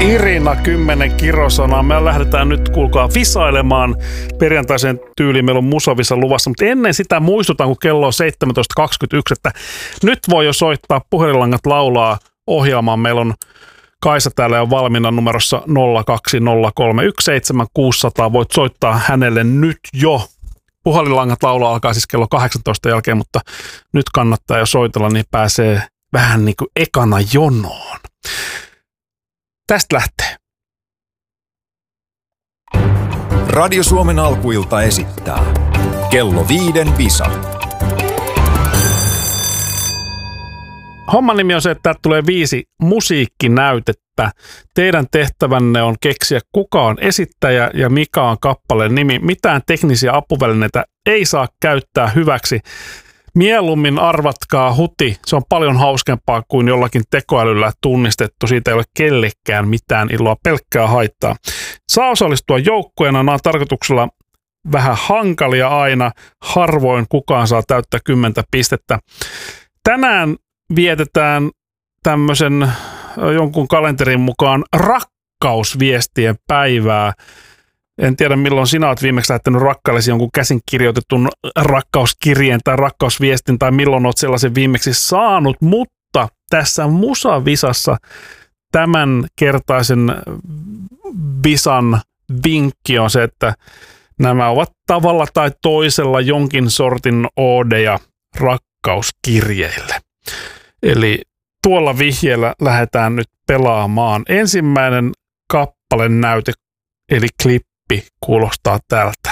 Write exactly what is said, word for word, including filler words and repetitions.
Irina, kymmenen kirosanaa. Me lähdetään nyt, kuulkaa, visailemaan perjantaisen tyyliin. Meillä on Musavisa luvassa, mutta ennen sitä muistutan, kun kello on seitsemäntoista kaksikymmentäyksi, että nyt voi jo soittaa puhelinlangat laulaa ohjelmaan. Meillä on Kaisa täällä jo valmiina numerossa nolla kaksi nolla kolme yksi seitsemän kuusi nolla nolla. Voit soittaa hänelle nyt jo. Puhelinlangat laulaa alkaa siis kello kahdeksantoista jälkeen, mutta nyt kannattaa jo soitella, niin pääsee vähän niin kuin ekana jonoon. Tästä lähtee. Radio Suomen alkuilta esittää Kello viiden visa. Homman nimi on se, että täältä tulee viisi musiikkinäytettä. Teidän tehtävänne on keksiä, kuka on esittäjä ja mikä on kappaleen nimi. Mitään teknisiä apuvälineitä ei saa käyttää hyväksi. Mieluummin arvatkaa huti. Se on paljon hauskempaa kuin jollakin tekoälyllä tunnistettu. Siitä ei ole kellekään mitään iloa, pelkkää haittaa. Saa osallistua joukkoina. Nämä on tarkoituksella vähän hankalia aina. Harvoin kukaan saa täyttää kymmentä pistettä. Tänään vietetään tämmöisen jonkun kalenterin mukaan rakkausviestien päivää. En tiedä, milloin sinä olet viimeksi lähettänyt rakkaillesi jonkun käsin kirjoitetun rakkauskirjeen tai rakkausviestin, tai milloin olet sellaisen viimeksi saanut, mutta tässä Musavisassa tämän kertaisen visan vinkki on se, että nämä ovat tavalla tai toisella jonkin sortin oodeja rakkauskirjeille. Eli tuolla vihjeellä lähdetään nyt pelaamaan. Ensimmäinen kappale näyte, eli klippi, kuulostaa tältä.